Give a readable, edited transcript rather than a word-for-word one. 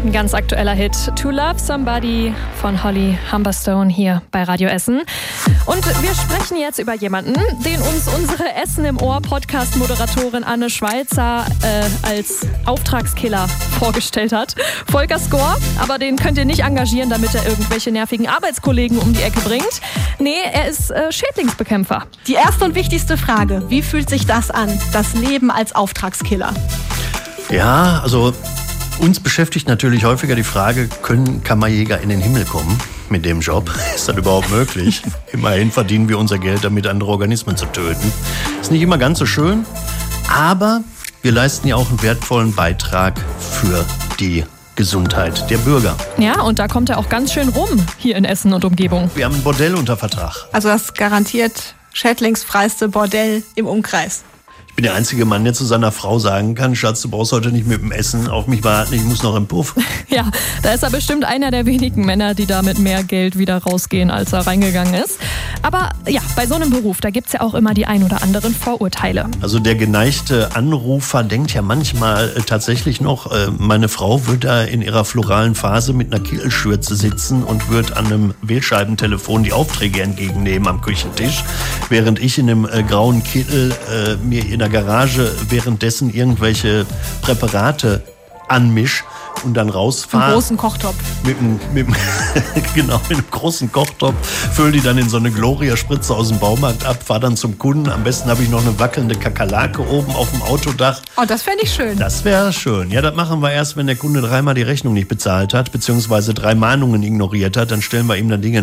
Ein ganz aktueller Hit. To Love Somebody von Holly Humberstone hier bei Radio Essen. Und wir sprechen jetzt über jemanden, den uns unsere Essen im Ohr Podcast-Moderatorin Anne Schweizer als Auftragskiller vorgestellt hat. Volker Skor, aber den könnt ihr nicht engagieren, damit er irgendwelche nervigen Arbeitskollegen um die Ecke bringt. Nee, er ist Schädlingsbekämpfer. Die erste und wichtigste Frage, wie fühlt sich das an, das Leben als Auftragskiller? Ja, also uns beschäftigt natürlich häufiger die Frage, können Kammerjäger in den Himmel kommen mit dem Job? Ist das überhaupt möglich? Immerhin verdienen wir unser Geld damit, andere Organismen zu töten. Ist nicht immer ganz so schön, aber wir leisten ja auch einen wertvollen Beitrag für die Gesundheit der Bürger. Ja, und da kommt er auch ganz schön rum hier in Essen und Umgebung. Wir haben ein Bordell unter Vertrag. Also das garantiert schädlingsfreiste Bordell im Umkreis. Ich bin der einzige Mann, der zu seiner Frau sagen kann, Schatz, du brauchst heute nicht mit dem Essen auf mich warten, ich muss noch im Puff. Ja, da ist er bestimmt einer der wenigen Männer, die da mit mehr Geld wieder rausgehen, als er reingegangen ist. Aber ja, bei so einem Beruf, da gibt's ja auch immer die ein oder anderen Vorurteile. Also der geneigte Anrufer denkt ja manchmal tatsächlich noch, meine Frau wird da in ihrer floralen Phase mit einer Kittelschürze sitzen und wird an einem Wählscheibentelefon die Aufträge entgegennehmen am Küchentisch, während ich in einem grauen Kittel mir in der Garage währenddessen irgendwelche Präparate anmisch und dann rausfahre. Einen großen Kochtopf. Genau, mit einem großen Kochtopf. Fülle die dann in so eine Gloria-Spritze aus dem Baumarkt ab, fahre dann zum Kunden. Am besten habe ich noch eine wackelnde Kakerlake oben auf dem Autodach. Oh, das fände ich schön. Das wäre schön. Ja, das machen wir erst, wenn der Kunde 3-mal die Rechnung nicht bezahlt hat, beziehungsweise 3 Mahnungen ignoriert hat. Dann stellen wir ihm dann Dinge